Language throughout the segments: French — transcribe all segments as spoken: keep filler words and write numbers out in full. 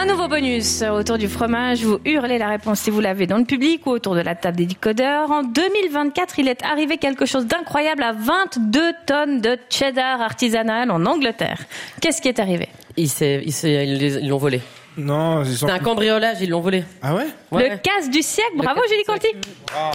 Un nouveau bonus autour du fromage. Vous hurlez la réponse si vous l'avez dans le public ou autour de la table des décodeurs. En deux mille vingt-quatre, il est arrivé quelque chose d'incroyable à vingt-deux tonnes de cheddar artisanal en Angleterre. Qu'est-ce qui est arrivé ? Ils, s'est, ils, s'est, ils l'ont volé. Non, ils sont... C'est un cambriolage, ils l'ont volé. Ah ouais, ouais. Le casse du siècle. Bravo, Julie Conti. Wow.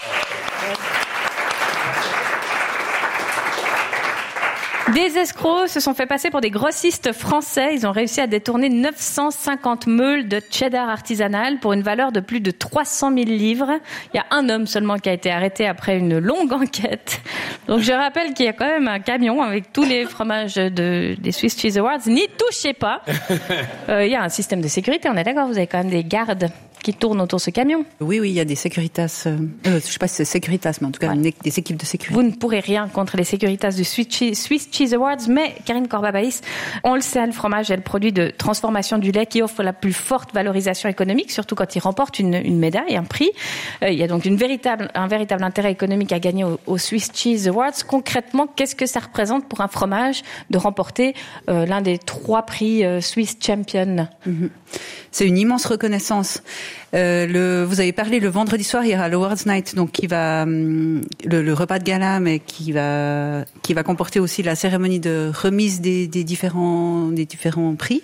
Des escrocs se sont fait passer pour des grossistes français. Ils ont réussi à détourner neuf cent cinquante meules de cheddar artisanal pour une valeur de plus de trois cent mille livres. Il y a un homme seulement qui a été arrêté après une longue enquête. Donc je rappelle qu'il y a quand même un camion avec tous les fromages de, des Swiss Cheese Awards. N'y touchez pas. Euh, il y a un système de sécurité, on est d'accord, vous avez quand même des gardes qui tournent autour de ce camion. Oui, oui, il y a des Securitas, euh, je ne sais pas si c'est Securitas, mais en tout cas, ouais. des équipes de sécurité. Vous ne pourrez rien contre les Securitas du Swiss Cheese Awards, mais Karine Corbabaïs, on le sait, le fromage est le produit de transformation du lait qui offre la plus forte valorisation économique, surtout quand il remporte une, une médaille, un prix. Euh, il y a donc une véritable, un véritable intérêt économique à gagner au, au Swiss Cheese Awards. Concrètement, qu'est-ce que ça représente pour un fromage de remporter euh, l'un des trois prix euh, Swiss Champion ? Mm-hmm. C'est une immense reconnaissance. Euh, le, vous avez parlé le vendredi soir, il y aura l'Awards Night, donc qui va le, le repas de gala, mais qui va qui va comporter aussi la cérémonie de remise des, des différents des différents prix.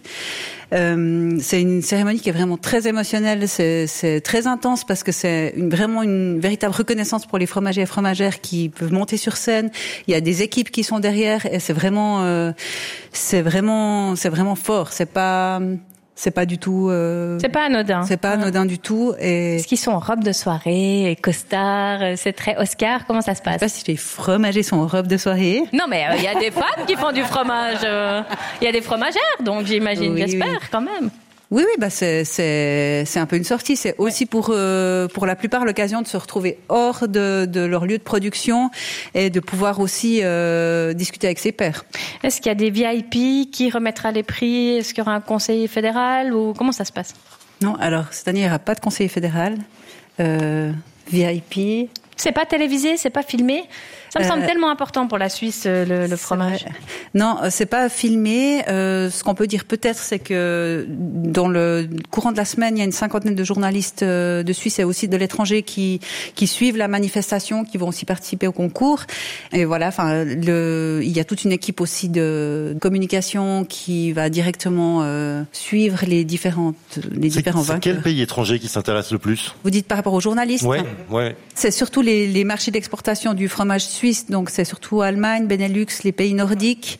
Euh, c'est une cérémonie qui est vraiment très émotionnelle, c'est, c'est très intense parce que c'est une, vraiment une véritable reconnaissance pour les fromagers et fromagères qui peuvent monter sur scène. Il y a des équipes qui sont derrière et c'est vraiment euh, c'est vraiment c'est vraiment fort. C'est pas C'est pas du tout. Euh, c'est pas anodin. C'est pas anodin du tout. Et est-ce qu'ils sont en robe de soirée, et costard, c'est très Oscar. Comment ça se passe ? Je sais pas si les fromagers sont en robe de soirée. Non, mais il euh, y a des femmes qui font du fromage. Il euh, y a des fromagères, donc j'imagine, oui, j'espère oui. quand même. Oui, oui, bah c'est c'est c'est un peu une sortie. C'est aussi pour euh, pour la plupart l'occasion de se retrouver hors de de leur lieu de production et de pouvoir aussi euh, discuter avec ses pairs. Est-ce qu'il y a des V I P qui remettra les prix ? Est-ce qu'il y aura un conseiller fédéral ou comment ça se passe ? Non, alors cette année il n'y aura pas de conseiller fédéral. Euh, V I P. C'est pas télévisé, c'est pas filmé. Ça me semble euh, tellement important pour la Suisse, le, le fromage. Non, c'est pas filmé. Euh, ce qu'on peut dire peut-être, c'est que dans le courant de la semaine, il y a une cinquantaine de journalistes de Suisse et aussi de l'étranger qui qui suivent la manifestation, qui vont aussi participer au concours. Et voilà, enfin, le, il y a toute une équipe aussi de communication qui va directement euh, suivre les différentes les c'est, différents c'est vainqueurs. Quel pays étranger qui s'intéresse le plus ? Vous dites par rapport aux journalistes ? Ouais, ouais. C'est surtout les, les marchés d'exportation du fromage suisse, donc c'est surtout Allemagne, Benelux, les pays nordiques,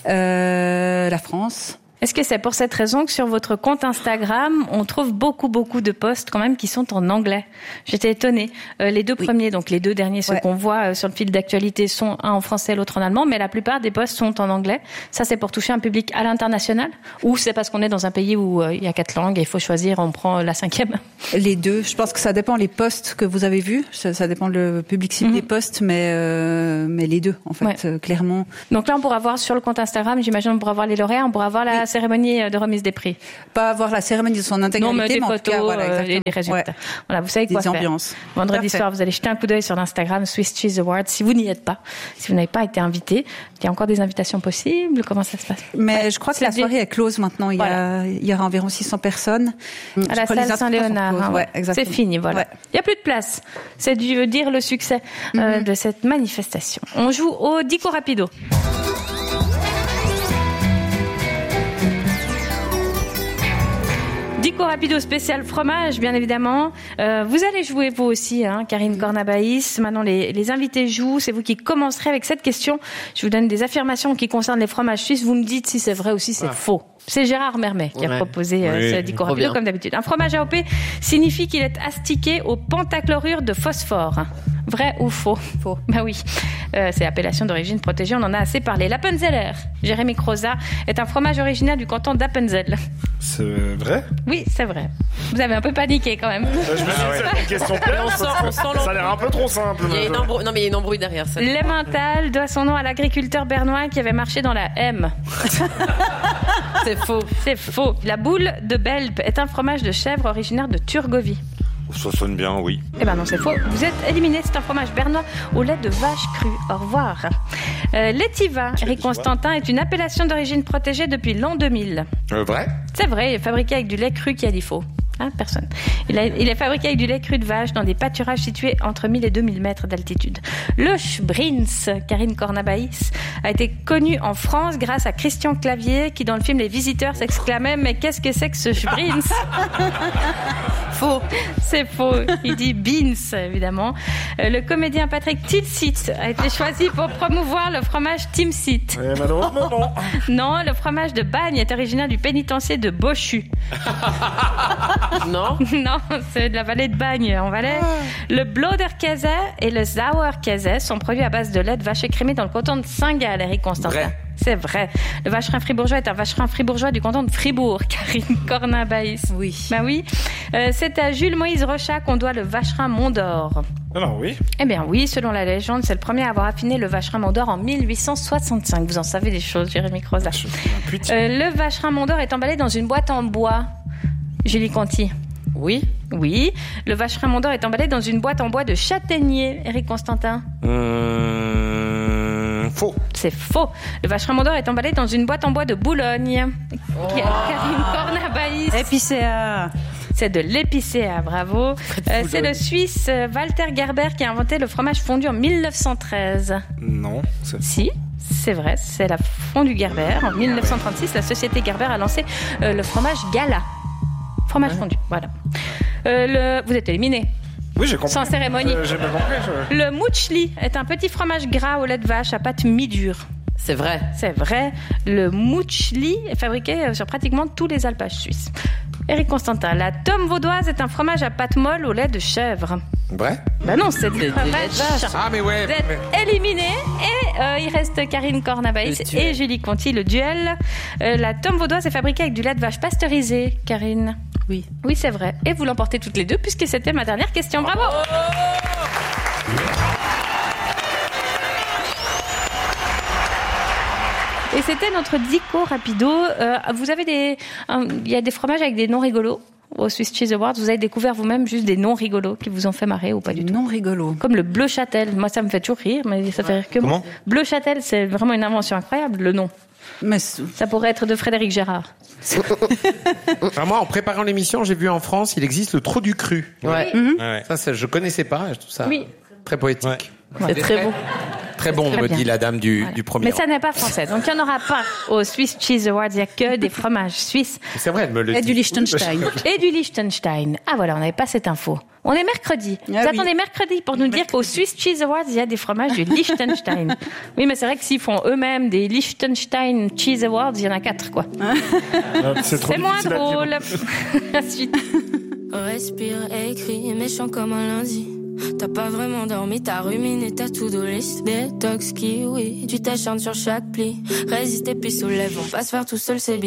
euh, la France. Est-ce que c'est pour cette raison que sur votre compte Instagram, on trouve beaucoup, beaucoup de posts quand même qui sont en anglais ? J'étais étonnée. Euh, les deux oui. premiers, donc les deux derniers, ceux ouais. qu'on voit euh, sur le fil d'actualité, sont un en français, l'autre en allemand, mais la plupart des posts sont en anglais. Ça, c'est pour toucher un public à l'international ? Ou c'est parce qu'on est dans un pays où euh, il y a quatre langues et il faut choisir, on prend la cinquième ? Les deux. Je pense que ça dépend les posts que vous avez vus. Ça, ça dépend le public cible mm-hmm. des posts, mais, euh, mais les deux, en fait, ouais. euh, clairement. Donc là, on pourra voir sur le compte Instagram, j'imagine, on pourra voir les lauréats, on pourra voir la oui. cérémonie de remise des prix. Pas avoir la cérémonie de son intégralité, non, mais, des mais photos, en tout cas, voilà, et des résultats. Ouais. Voilà, vous savez quoi des faire. Ambiances. Vendredi Parfait. soir, vous allez jeter un coup d'œil sur l'Instagram Swiss Cheese Awards. Si vous n'y êtes pas, si vous n'avez pas été invité, il y a encore des invitations possibles. Comment ça se passe ? Mais ouais, je crois que la soirée est close maintenant. Il y, voilà. a, il y aura environ six cents personnes. À la salle Saint-Léonard. Hein, ouais. Ouais, c'est fini, voilà. Ouais. Il n'y a plus de place. C'est dû dire le succès mm-hmm. euh, de cette manifestation. On joue au Dico Rapido. Dico Rapido spécial fromage, bien évidemment. Euh, vous allez jouer vous aussi, hein, Karine Cornabaïs. Maintenant, les, les invités jouent. C'est vous qui commencerez avec cette question. Je vous donne des affirmations qui concernent les fromages suisses. Vous me dites si c'est vrai ou si c'est ah. faux. C'est Gérard Mermet qui ouais. a proposé euh, oui, ce Dico Rapido, comme d'habitude. Un fromage A O P signifie qu'il est astiqué au pentachlorure de phosphore. Vrai ou faux ? Faux. Bah oui. Euh, c'est appellation d'origine protégée, on en a assez parlé. L'Appenzeller, Jérémy Croza, est un fromage originaire du canton d'Appenzell. C'est vrai ? Oui, c'est vrai. Vous avez un peu paniqué quand même. Je me suis dit, c'est une question piège. On sent, on sent ça a l'air un peu trop simple. Il y a une embrouille, non, mais il y a une embrouille derrière ça. L'Emmental doit son nom à l'agriculteur bernois qui avait marché dans la M. C'est faux. C'est faux. La boule de Belp est un fromage de chèvre originaire de Turgovie. Ça sonne bien, oui. Eh ben non, c'est faux. Vous êtes éliminé. C'est un fromage bernois au lait de vache cru. Au revoir. Euh, L'Etiva, Eric Constantin, est une appellation d'origine protégée depuis l'an deux mille. Euh, vrai? C'est vrai, il est fabriqué avec du lait cru. Qui a dit faux? Hein, personne. Il, a, il est fabriqué avec du lait cru de vache dans des pâturages situés entre mille et deux mille mètres d'altitude. Le Sbrins, Karine Cornabaïs, a été connu en France grâce à Christian Clavier qui, dans le film Les Visiteurs, s'exclamait « Mais qu'est-ce que c'est que ce Sbrins ?» Faux. C'est faux. Il dit Beans, évidemment. Euh, le comédien Patrick Tilsit a été choisi pour promouvoir le fromage Timsit. Et malheureusement, non. Non, le fromage de Bagne est originaire du pénitencier de Bochu. Non. Non, c'est de la vallée de Bagne, en Valais. Le Bloderkäse et le Sauerkäse sont produits à base de lait de vache écrémé dans le canton de Saint-Gall, Eric Constantin. Vrai. C'est vrai. Le vacherin fribourgeois est un vacherin fribourgeois du canton de Fribourg, Karine Cornabaïs. Oui. Bah oui. Euh, c'est à Jules-Moïse Rochat qu'on doit le vacherin Mont-d'Or. Alors oui. Eh bien oui, selon la légende, c'est le premier à avoir affiné le vacherin Mont-d'Or en mille huit cent soixante-cinq. Vous en savez des choses, Jérémy Croza. Je suis un putain. Euh, le vacherin Mont-d'Or est emballé dans une boîte en bois. Julie Conti. Oui. Oui. Le vacherin Mont-d'Or est emballé dans une boîte en bois de châtaignier. Eric Constantin. Hum, faux. C'est faux. Le vacherin Mont-d'Or est emballé dans une boîte en bois de Boulogne. Karine Cornabaïs. Épicéa. C'est de l'épicéa, bravo. Euh, c'est le Suisse euh, Walter Gerber qui a inventé le fromage fondu en mille neuf cent treize. Non, c'est Si, c'est vrai, c'est la fondue Gerber. En mille neuf cent trente-six, la société Gerber a lancé euh, le fromage Gala. Fromage fondu, voilà. Euh, le... Vous êtes éliminé. Oui, j'ai compris. Sans cérémonie. Euh, j'ai pas compris. Je... Le Mouchli est un petit fromage gras au lait de vache à pâte mi-dure. C'est vrai. C'est vrai. Le Mouchli est fabriqué sur pratiquement tous les alpages suisses. Éric Constantin, la tome vaudoise est un fromage à pâte molle au lait de chèvre. Vrai? Ben non, c'est du C'est du fromage lait de vache. Ah, mais ouais. Vous êtes mais- éliminés et euh, il reste Karine Cornabaïs Le duel. et Julie Conti, le duel. Euh, la tome vaudoise est fabriquée avec du lait de vache pasteurisé, Karine. Oui. Oui, c'est vrai. Et vous l'emportez toutes les deux puisque c'était ma dernière question. Bravo! Et c'était notre dico rapido. Euh, vous avez des, il euh, y a des fromages avec des noms rigolos au Swiss Cheese Awards. Vous avez découvert vous-même juste des noms rigolos qui vous ont fait marrer ou pas du tout? Non rigolo. Comme le Bleu Châtel. Moi, ça me fait toujours rire, mais ça fait rire que moi. Comment? Bleu Châtel, c'est vraiment une invention incroyable, le nom. Mais c'est- Ça pourrait être de Frédéric Gérard. Enfin, moi, en préparant l'émission, j'ai vu en France, il existe le trou du cru. Ouais. Ouais. Ça, ça, je connaissais pas. Je trouve ça Oui. très poétique. C'est très beau. Très bon, Très me bien. dit la dame du, Voilà. du premier Mais rang. ça n'est pas français. Donc, il n'y en aura pas au Swiss Cheese Awards. Il n'y a que des fromages suisses C'est vrai, elle me le Et dit. du Liechtenstein. et du Liechtenstein. Ah, voilà, on n'avait pas cette info. On est mercredi. Vous Ah oui. attendez mercredi pour nous dire qu'au Swiss Cheese Awards, il y a des fromages du Liechtenstein. Oui, mais c'est vrai que s'ils font eux-mêmes des Liechtenstein Cheese Awards, il y en a quatre, quoi. Euh, C'est trop C'est moins difficile à dire. drôle. La suite. Respire, écrit, méchant comme un lundi. T'as pas vraiment dormi, t'as ruminé ta to-do list. Détox, kiwi, tu t'acharnes sur chaque pli. Résister puis soulève, on va se faire tout seul, c'est bien.